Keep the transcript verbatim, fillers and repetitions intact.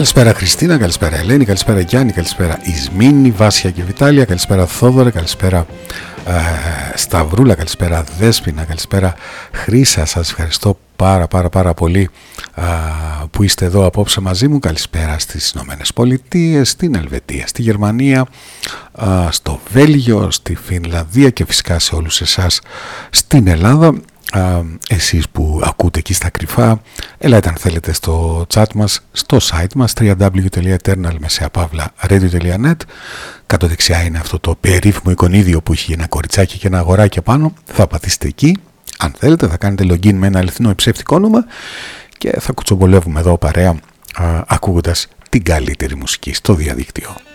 Καλησπέρα Χριστίνα, καλησπέρα Ελένη, καλησπέρα Γιάννη, καλησπέρα Ισμήνη, Βάσια και Βιτάλια, καλησπέρα Θόδωρε, καλησπέρα ε, Σταυρούλα, καλησπέρα Δέσποινα, καλησπέρα Χρύσα. Σας ευχαριστώ πάρα πάρα πάρα πολύ ε, που είστε εδώ απόψε μαζί μου. Καλησπέρα στις Ηνωμένες Πολιτείες, στην Ελβετία, στη Γερμανία, ε, στο Βέλγιο, στη Φινλανδία και φυσικά σε όλους εσάς στην Ελλάδα. Uh, εσείς που ακούτε εκεί στα κρυφά, ελάτε αν θέλετε στο chat μας, στο site μας double-u double-u double-u τελεία eternal μεσαία παύλα radio τελεία net. Κάτω δεξιά είναι αυτό το περίφημο εικονίδιο που έχει ένα κοριτσάκι και ένα αγοράκι πάνω. Θα πατήσετε εκεί, αν θέλετε, θα κάνετε login με ένα αληθινό ή ψεύτικο όνομα και θα κουτσομπολεύουμε εδώ παρέα uh, ακούγοντας την καλύτερη μουσική στο διαδίκτυο.